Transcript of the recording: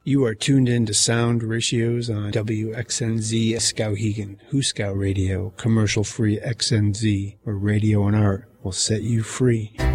You are tuned in to Sound Ratios on WXNZ Skowhegan, Huskow Radio, commercial-free XNZ, where radio and art will set you free.